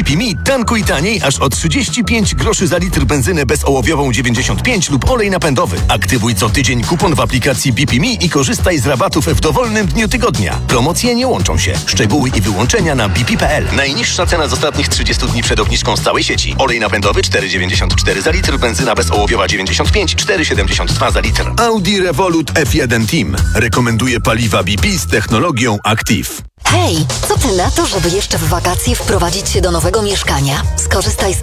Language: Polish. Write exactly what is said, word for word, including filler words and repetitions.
B P Me tankuj taniej aż o trzydzieści pięć groszy za litr benzynę bezołowiową dziewięćdziesiąt pięć lub olej napędowy. Aktywuj co tydzień kupon w aplikacji B P Me i korzystaj z rabatów w dowolnym dniu tygodnia. Promocje nie łączą się. Szczegóły i wyłączenia na b p kropka p l. Najniższa cena z ostatnich trzydziestu dni przed obniżką z całej sieci. Olej napędowy cztery dziewięćdziesiąt cztery za litr, benzyna bezołowiowa dziewięćdziesiąt pięć, cztery siedemdziesiąt dwa za litr. Audi Revolut F jeden Team rekomenduje paliwa B P z technologią Active. Hej, co ty na to, żeby jeszcze w wakacje wprowadzić się do nowego mieszkania? Skorzystaj z